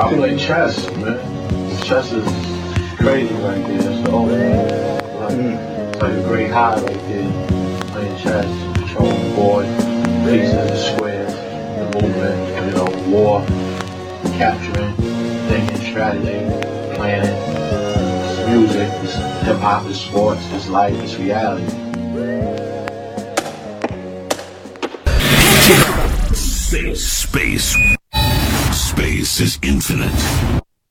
I play chess, man. Chess is crazy right there. It's the ultimate. It's like a great high right there. Playing chess, controlling the board, pieces, the squares, the movement, war, capturing, thinking, strategy, planning. It's music, it's hip hop, it's sports, it's life, it's reality. Space is infinite.